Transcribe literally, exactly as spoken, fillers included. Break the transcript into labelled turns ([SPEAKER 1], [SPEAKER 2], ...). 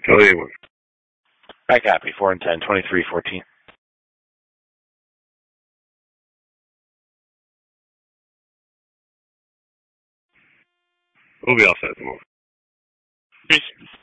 [SPEAKER 1] Kelly A one.
[SPEAKER 2] I copy. four and ten, twenty-three fourteen.
[SPEAKER 1] We'll be all set at the moment.
[SPEAKER 2] Peace.